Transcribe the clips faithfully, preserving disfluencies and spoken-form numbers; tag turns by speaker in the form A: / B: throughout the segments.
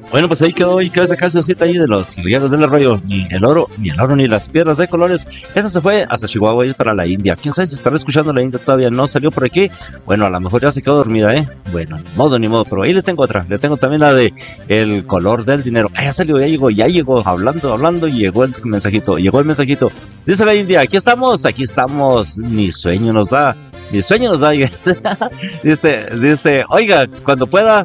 A: Bueno, pues ahí quedó, ahí quedó esa cancioncita ahí de los guerreros del arroyo. Ni el oro, ni el oro, ni las piedras de colores. Esa se fue hasta Chihuahua y para la India. ¿Quién sabe si estará escuchando la India todavía? No salió por aquí. Bueno, a lo mejor ya se quedó dormida, ¿eh? Bueno, ni modo, ni modo. Pero ahí le tengo otra. Le tengo también la de El color del dinero. Ah, ya salió, ya llegó, ya llegó. Hablando, hablando y llegó el mensajito. Llegó el mensajito. Dice la India, aquí estamos, aquí estamos. Ni sueño nos da. Ni sueño nos da. dice, dice, oiga, cuando pueda...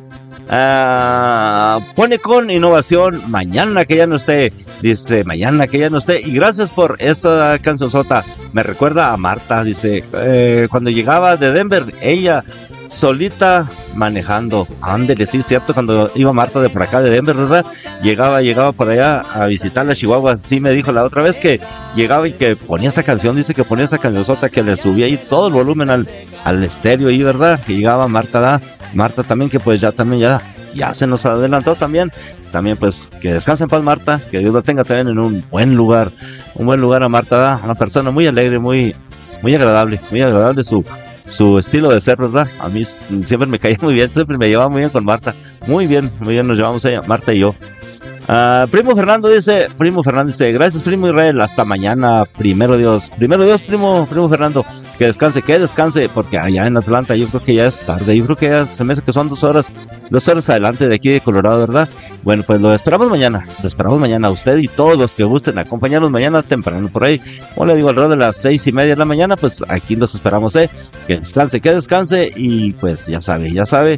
A: Uh, pone con innovación mañana que ya no esté, dice mañana que ya no esté, y gracias por esa cancionzota, me recuerda a Marta, dice eh, cuando llegaba de Denver, ella solita manejando, ándele, sí, cierto, cuando iba Marta de por acá de Denver, ¿verdad? Llegaba, llegaba por allá a visitar a Chihuahua, sí me dijo la otra vez que llegaba y que ponía esa canción, dice que ponía esa cancionzota que le subía ahí todo el volumen al, al estéreo ahí, ¿verdad? Que llegaba Marta, ¿verdad? Marta también, que pues ya también ya, ya se nos adelantó también, también pues que descanse en paz Marta, que Dios la tenga también en un buen lugar, un buen lugar a Marta, ¿verdad? Una persona muy alegre, muy, muy agradable, muy agradable su, su estilo de ser, ¿verdad? A mí siempre me caía muy bien, siempre me llevaba muy bien con Marta, muy bien, muy bien nos llevamos ella, Marta y yo. Uh, primo Fernando dice, primo Fernando dice, gracias primo Israel, hasta mañana, primero Dios, primero Dios, primo, primo Fernando, que descanse, que descanse, porque allá en Atlanta yo creo que ya es tarde, yo creo que ya se me hace que son dos horas, dos horas adelante de aquí de Colorado, ¿verdad? Bueno, pues lo esperamos mañana, lo esperamos mañana a usted y todos los que gusten acompañarnos mañana temprano por ahí, como le digo, alrededor de las seis y media de la mañana, pues aquí los esperamos, eh, que descanse, que descanse, y pues ya sabe, ya sabe,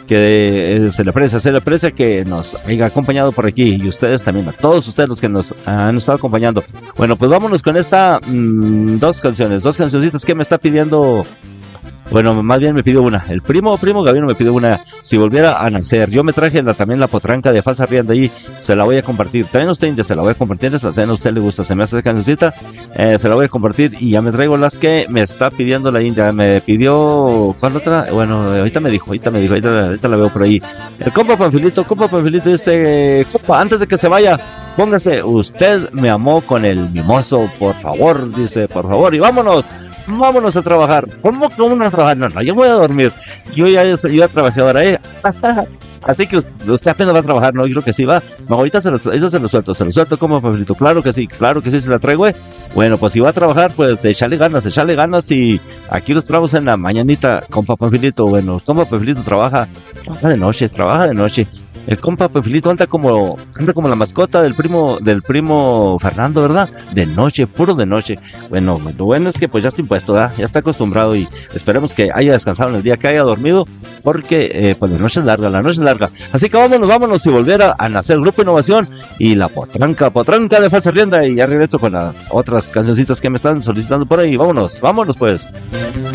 A: que se le aprecia, se le aprecia que nos haya acompañado por aquí, y ustedes también, a todos ustedes los que nos han estado acompañando. Bueno, pues vámonos con esta mmm, dos canciones, dos cancioncitas que me está pidiendo. Bueno, más bien me pidió una. El primo, primo Gabino me pidió una. Si volviera a nacer. Yo me traje la, también la potranca de falsa rienda ahí. Se la voy a compartir. También a usted, India, se la voy a compartir. Esa también a usted le gusta. Se me hace cancioncita. Eh, se la voy a compartir. Y ya me traigo las que me está pidiendo la India. Me pidió. ¿Cuál otra? Bueno, ahorita me dijo. Ahorita me dijo. Ahorita, ahorita la veo por ahí. El compa Panfilito. Compa Panfilito dice: compa, antes de que se vaya, póngase. Usted me amó con el mimoso. Por favor. Dice: por favor. Y vámonos. Vámonos a trabajar. ¿Cómo que vámonos a trabajar? No, no, yo voy a dormir. Yo ya, yo ya trabajé ahora, ¿eh? Así que usted apenas va a trabajar, ¿no? Yo creo que sí va. No, ahorita se lo, ahorita se lo suelto, se lo suelto como Pafilito. Claro que sí, claro que sí, se la traigo, ¿eh? Bueno, pues si va a trabajar, pues échale ganas, échale ganas, y aquí los trabajos en la mañanita, compa Pafilito. Bueno, compa Pafilito trabaja, trabaja de noche, trabaja de noche. El compa Pefilito anda como, anda como la mascota del primo, del primo Fernando, ¿verdad? De noche, puro de noche. Bueno, lo bueno es que pues ya está impuesto, ¿verdad? Ya está acostumbrado, y esperemos que haya descansado en el día, que haya dormido, porque eh, pues la noche es larga, la noche es larga. Así que vámonos, vámonos y volver a, a nacer Grupo Innovación y la potranca, potranca de falsa rienda, y ya regreso con las otras cancioncitas que me están solicitando por ahí. Vámonos, vámonos pues.